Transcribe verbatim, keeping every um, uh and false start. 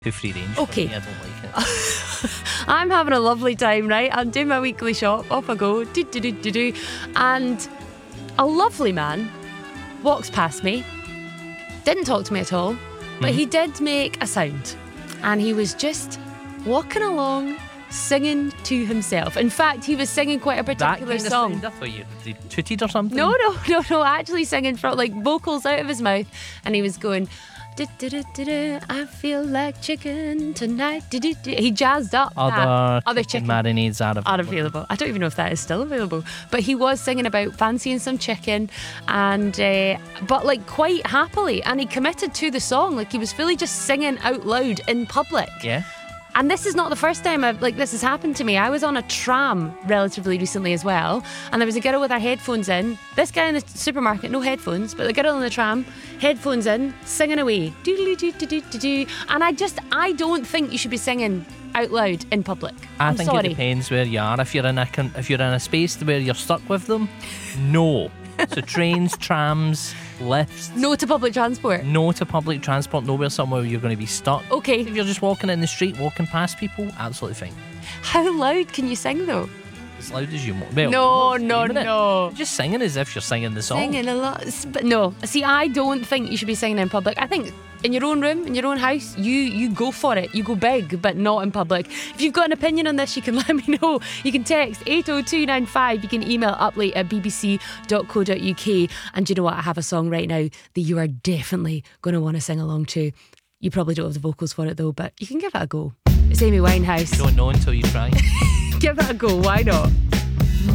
free range. Okay. For me. I don't like it. I'm having a lovely time, right? I'm doing my weekly shop. Off I go. Do, do, do, do, do. And a lovely man walks past me. Didn't talk to me at all. But Mm-hmm. he did make a sound. And he was just walking along, singing to himself. In fact, he was singing quite a That particular kind of song. sound, I thought you you tooted or something. No, no, no, no. Actually singing from like vocals out of his mouth. And he was going... "Du-du-du-du-du, I feel like chicken tonight." Du-du-du. He jazzed up Other, that. Other chicken chicken marinades are available. are available. I don't even know if that is still available. But he was singing about fancying some chicken, and uh, but like quite happily. And he committed to the song. Like he was fully just singing out loud in public. Yeah. And this is not the first time I've, like this has happened to me. I was on a tram relatively recently as well, and there was a girl with her headphones in. This guy in the supermarket, no headphones, but the girl in the tram, headphones in, singing away. Doodly-doo-doo-doo-doo. And I just, I don't think you should be singing out loud in public. I I'm think sorry. it depends where you are. If you're in a con- if you're in a space where you're stuck with them, no. So trains, trams, lifts. No to public transport. No to public transport. Nowhere somewhere where you're going to be stuck. Okay. If you're just walking in the street, walking past people, absolutely fine. How loud can you sing though? As loud as you want. Well, No, not no, screaming it. no. Just singing as if you're singing the song. Singing a lot, but no. See, I don't think you should be singing in public. I think in your own room, in your own house, you you go for it. You go big, but not in public. If you've got an opinion on this, you can let me know. You can text eight oh two nine five. You can email uplate at b b c dot co dot u k. And do you know what? I have a song right now that you are definitely going to want to sing along to. You probably don't have the vocals for it though, but you can give it a go. It's Amy Winehouse. You don't know until you try. Give it a go. Why not?